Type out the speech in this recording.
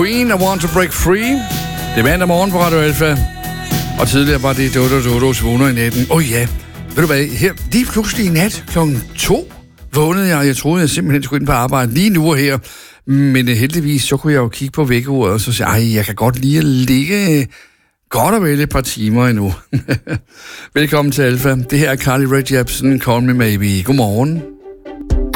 Queen, I Want to Break Free. Det er mandag morgen på Radio Alfa. Og tidligere var det Dodos vågner i natten. Ja, ved du hvad, her lige pludselig i nat klokken 2 vågnede jeg. Jeg troede, jeg simpelthen skulle ind på arbejde lige nu og her. Men heldigvis, så kunne jeg jo kigge på vækkeuret og så sige, jeg kan godt lige ligge godt og vel et par timer endnu. Velkommen til Alfa. Det her er Carly Rae Jepsen, Call Me Maybe. Godmorgen.